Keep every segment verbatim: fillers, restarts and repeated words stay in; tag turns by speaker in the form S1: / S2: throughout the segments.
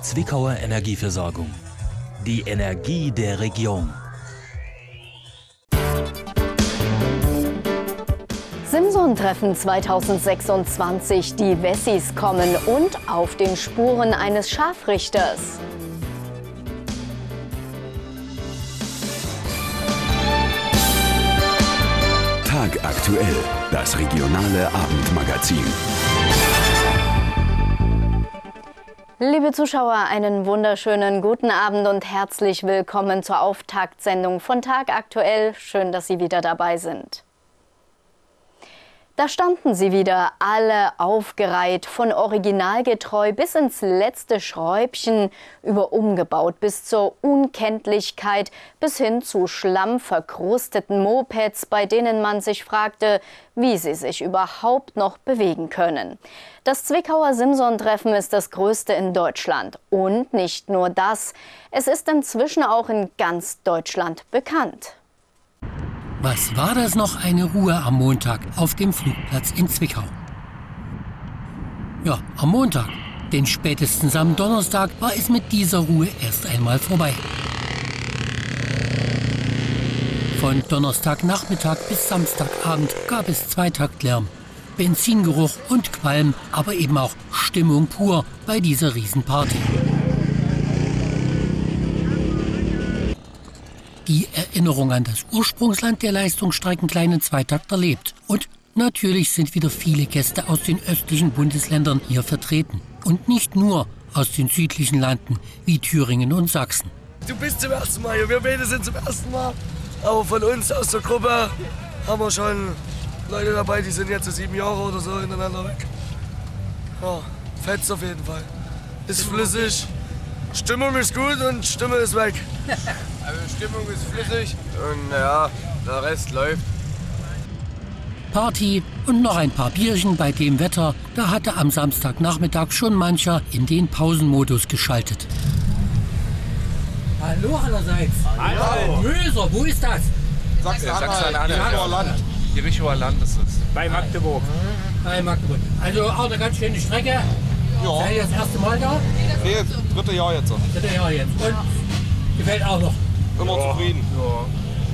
S1: Zwickauer Energieversorgung. Die Energie der Region.
S2: Simson-Treffen zweitausendsechsundzwanzig. Die Wessis kommen und auf den Spuren eines Scharfrichters.
S3: Tagaktuell, das regionale Abendmagazin.
S2: Liebe Zuschauer, einen wunderschönen guten Abend und herzlich willkommen zur Auftaktsendung von Tagaktuell. Schön, dass Sie wieder dabei sind. Da standen sie wieder, alle aufgereiht, von originalgetreu bis ins letzte Schräubchen, über umgebaut bis zur Unkenntlichkeit, bis hin zu schlammverkrusteten Mopeds, bei denen man sich fragte, wie sie sich überhaupt noch bewegen können. Das Zwickauer Simson-Treffen ist das größte in Deutschland. Und nicht nur das, es ist inzwischen auch in ganz Deutschland bekannt.
S4: Was war das noch eine Ruhe am Montag auf dem Flugplatz in Zwickau? Ja, am Montag, denn spätestens am Donnerstag war es mit dieser Ruhe erst einmal vorbei. Von Donnerstagnachmittag bis Samstagabend gab es Zweitaktlärm, Benzingeruch und Qualm, aber eben auch Stimmung pur bei dieser Riesenparty. Die Erinnerung an das Ursprungsland der Leistungsstrecken kleinen Zweitakter lebt. Und natürlich sind wieder viele Gäste aus den östlichen Bundesländern hier vertreten. Und nicht nur aus den südlichen Landen wie Thüringen und Sachsen.
S5: Du bist zum ersten Mal hier, wir beide sind zum ersten Mal. Aber von uns aus der Gruppe haben wir schon Leute dabei, die sind jetzt so sieben Jahre oder so hintereinander weg. Ja, fetzt auf jeden Fall. Ist flüssig, Stimmung ist gut und Stimme ist weg.
S6: Also Stimmung ist flüssig und ja, der Rest läuft.
S4: Party und noch ein paar Bierchen bei dem Wetter, da hatte am Samstagnachmittag schon mancher in den Pausenmodus geschaltet. Hallo allerseits.
S6: Hallo.
S4: Möser, wo ist das?
S6: Sachsen-Anhalt. Jerichoer Land ist es. Bei Magdeburg.
S4: Bei Magdeburg. Also auch eine ganz schöne Strecke.
S6: Ja.
S4: Seid ihr das erste Mal da?
S6: Nee, dritte Jahr jetzt.
S4: Dritte Jahr jetzt. Und gefällt auch noch.
S6: Immer ja. Zufrieden. Ja.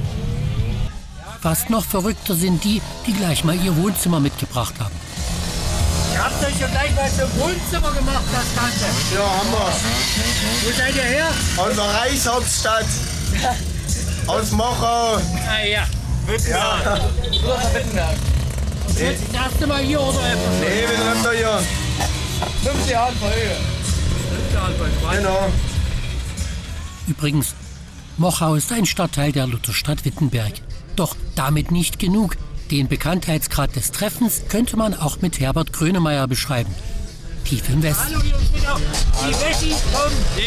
S4: Fast noch verrückter sind die, die gleich mal ihr Wohnzimmer mitgebracht haben.
S7: Ihr habt euch ja gleich mal zum Wohnzimmer gemacht, das Ganze.
S8: Ja, haben wir.
S7: Wo seid ihr her?
S8: Aus der Reichshauptstadt. Aus Mochau.
S7: Ah ja.
S8: Wittenberg.
S7: Ja. Wittenberg.
S4: Das ist das erste Mal hier oder etwas?
S8: Nee, wir sind öfter hier.
S7: fünf Jahre Folge. fünf Jahre Folge.
S8: Genau.
S4: Übrigens, Mochau ist ein Stadtteil der Lutherstadt Wittenberg. Doch damit nicht genug. Den Bekanntheitsgrad des Treffens könnte man auch mit Herbert Grönemeyer beschreiben. Tief im Westen.
S7: Hallo, Jungs, genau. Die Wessis kommen.